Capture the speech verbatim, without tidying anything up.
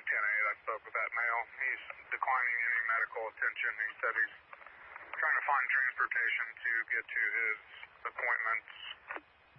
ten eight, I spoke with that male. He's declining any medical attention. He said he's trying to find transportation to get to his appointments.